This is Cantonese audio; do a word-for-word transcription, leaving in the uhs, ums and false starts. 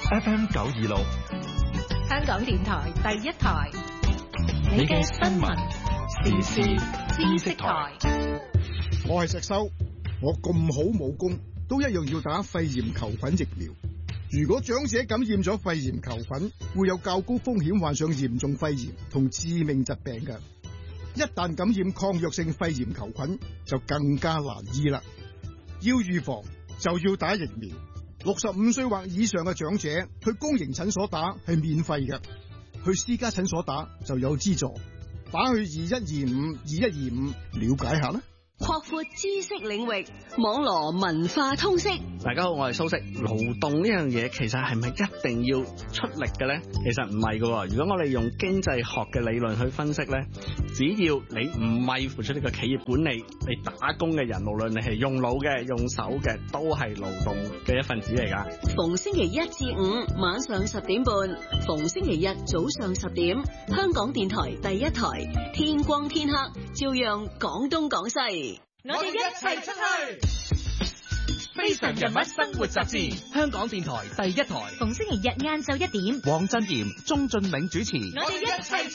F M 九二六， 香港電台第一台， 你嘅新聞時事知識台。 我係石修，我咁好武功，都一樣要打肺炎球菌疫苗。如果長者感染咗肺炎球菌，會有較高風險患上嚴重肺炎同致命疾病嘅。一旦感染抗藥性肺炎球菌，就更加難醫啦。要預防就要打疫苗。六十五歲或以上嘅長者去公營診所打係免費嘅，去私家診所打就有資助。打去二一二五二一二五了解下啦。 擴闊知識領域，網羅文化通識。 大家好，我係蘇軾。勞動呢樣嘢其實係咪一定要出力嘅咧？其實唔係㗎。如果我哋用經濟學嘅理論去分析咧，只要你唔係付出呢個企業管理，你打工嘅人，無論你係用腦嘅、用手嘅，都係勞動嘅一份子嚟㗎。 逢星期一至五晚上十點半，逢星期日早上十點，香港電台第一台，天光天黑，照樣講東講西。 我哋一齊出去！非常人物生活雜誌，香港電台第一台， 逢星期日晏晝一點， 黃振賢、鍾俊銘主持。 我哋一齊出